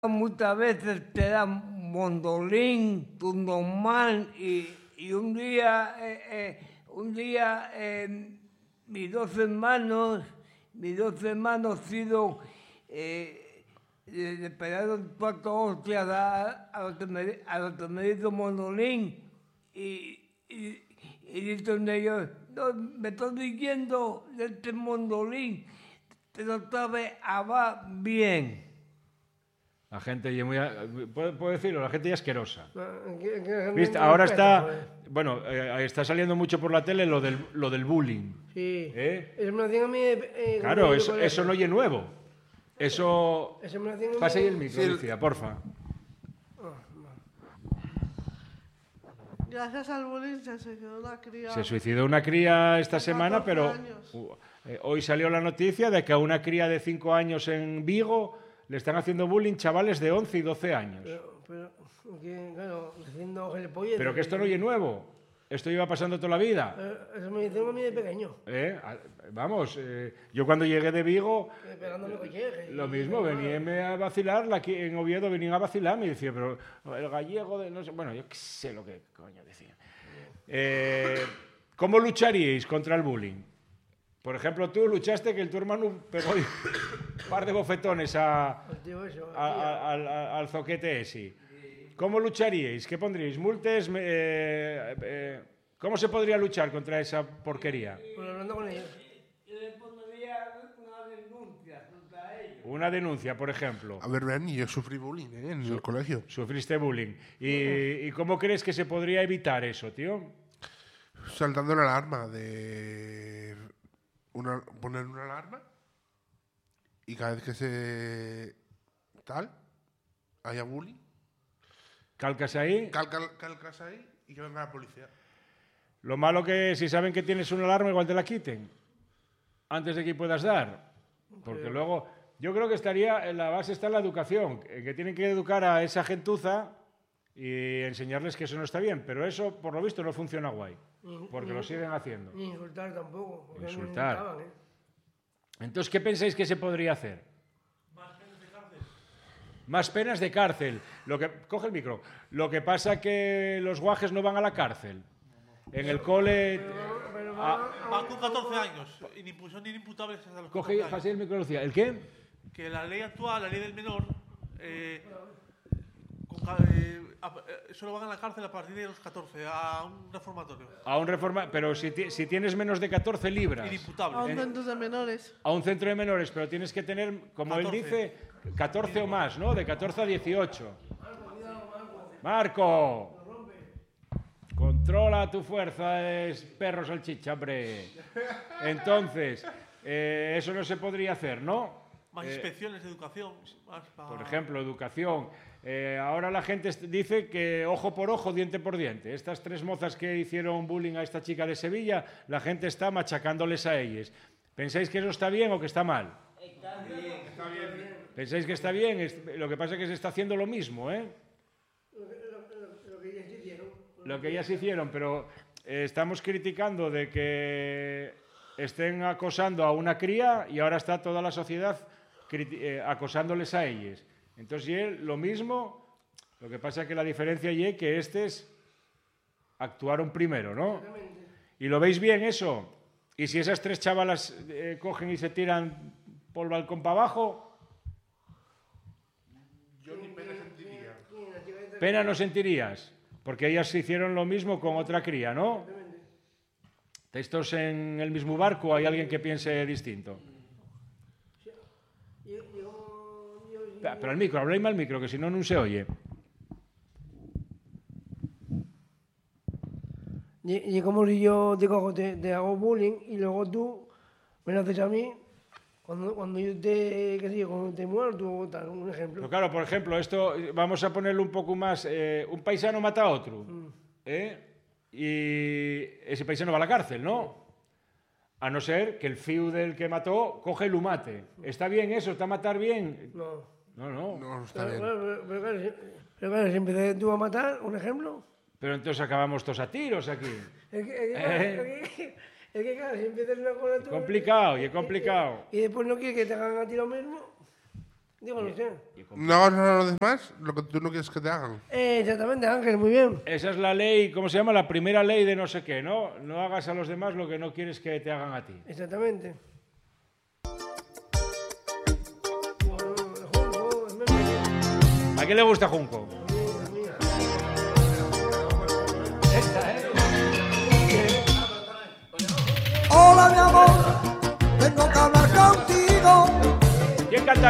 muchas veces te dan mondolín, tu normal, y un día mis dos hermanos sido le pegaron 4 hostias a los que me hizo mondolín y dicen ellos, no, me estoy diciendo de este mondolín, te lo sabe va bien. La gente ya muy... ¿Puedo decirlo? La gente ya asquerosa. Que ¿Viste? no Ahora respeta, está... joder. Bueno, está saliendo mucho por la tele lo del bullying. Sí. ¿Eh? Eso me lo hacían a mí. Claro, eso no oye nuevo. Eso... Eso me lo hacían a mí. Pasa ahí el micro, Sí, Lucía, porfa. Gracias al bullying se suicidó una cría. Se suicidó una cría esta De semana, 14 pero años. hoy salió la noticia de que a una cría de 5 años en Vigo le están haciendo bullying chavales de 11 y 12 años. Pero que, claro, haciendo gilipollas. Pero que esto no oye nuevo. Esto iba pasando toda la vida. Eso me hicieron a mí de pequeño. Vamos, yo cuando llegué de Vigo, Pegándome cochejes. lo mismo, venían a vacilar, en Oviedo venían a vacilar, me decía, pero el gallego de no sé, bueno, yo qué sé lo que coño decían. ¿Cómo lucharíais contra el bullying? Por ejemplo, tú luchaste que tu hermano pegó un par de bofetones al zoquete ese. ¿Cómo lucharíais? ¿Qué pondríais? ¿Multes? ¿Cómo se podría luchar contra esa porquería? Pues hablando con ellos. Yo le pondría una denuncia contra ellos. Una denuncia, por ejemplo. A ver, Bernie, yo sufrí bullying en el colegio. Sufriste bullying. ¿Y cómo crees que se podría evitar eso, tío? Saltando la alarma de... poner una alarma y cada vez que se... haya bullying, ¿Calcas ahí? calcas ahí y que venga la policía. Lo malo que si saben que tienes una alarma, igual te la quiten. Antes de que puedas dar. Porque luego... Yo creo que en la base está la educación. Que tienen que educar a esa gentuza y enseñarles que eso no está bien. Pero eso, por lo visto, no funciona guay. Porque lo siguen haciendo. Ni insultar tampoco. Porque Insultar. me insultaban, Entonces, ¿qué pensáis que se podría hacer? Más penas de cárcel. Coge el micro. Lo que pasa que los guajes no van a la cárcel. En el cole... Van con 14 años. Son inimputables hasta los 14 años. Pase el micro, Lucía. ¿El qué? Que la ley actual, la ley del menor, solo van a la cárcel a partir de los 14, a un reformatorio. Pero si tienes menos de 14 libras. Inimputable. A un centro de menores. A un centro de menores, pero tienes que tener, como 14. Él dice, 14 o más, ¿no? De 14 a 18. ¡Marco! Controla tu fuerza, es perro salchicha, hombre. Entonces, eso no se podría hacer, ¿no? Más inspecciones de educación. Por ejemplo, educación. Ahora la gente dice que ojo por ojo, diente por diente. Estas 3 mozas que hicieron bullying a esta chica de Sevilla, la gente está machacándoles a ellas. ¿Pensáis que eso está bien o que está mal? Está bien. Está bien. ¿Pensáis que está bien? Lo que pasa es que se está haciendo lo mismo, ¿eh? Lo que ellas hicieron, pero estamos criticando de que estén acosando a una cría y ahora está toda la sociedad acosándoles a ellas. Entonces, y él, lo mismo, lo que pasa es que la diferencia es que estos actuaron primero, ¿no? ¿Y lo veis bien eso? ¿Y si esas 3 chavalas cogen y se tiran por el balcón para abajo? Yo ni pena sentiría. Pena no sentirías, porque ellas hicieron lo mismo con otra cría, ¿no? ¿Estos en el mismo barco o hay alguien que piense distinto? Pero al micro, habláis al micro, que si no, no se oye. Y como si yo te hago bullying y luego tú me lo haces a mí cuando yo cuando te muerto o tal, un ejemplo. Pero claro, por ejemplo, esto vamos a ponerlo un poco más. Un paisano mata a otro. Y ese paisano va a la cárcel, ¿no? A no ser que el fiu del que mató coge y lo mate. ¿Está bien eso? ¿Está matar bien? No. No está bien. Pero claro, si empecé tú a matar, un ejemplo. Pero entonces acabamos todos a tiros aquí. Es que claro, si empiezas una cosa tú... Complicado, y es complicado. Y después no quieres que te hagan a ti lo mismo. Digo, no sé. No hagas a los demás lo que tú no quieres que te hagan. Exactamente, Ángel, muy bien. Esa es la ley, ¿cómo se llama? La primera ley de no sé qué, ¿no? No hagas a los demás lo que no quieres que te hagan a ti. Exactamente. ¿A quién le gusta Junco?